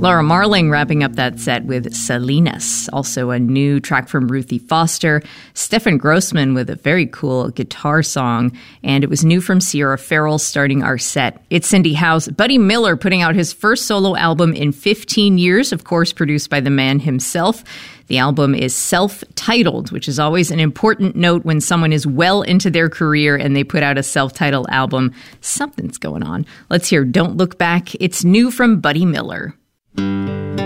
Laura Marling wrapping up that set with Salinas, also a new track from Ruthie Foster. Stefan Grossman with a very cool guitar song, and it was new from Sierra Farrell starting our set. It's Cindy House. Buddy Miller putting out his first solo album in 15 years, of course produced by the man himself. The album is self-titled, which is always an important note when someone is well into their career and they put out a self-titled album. Something's going on. Let's hear Don't Look Back. It's new from Buddy Miller.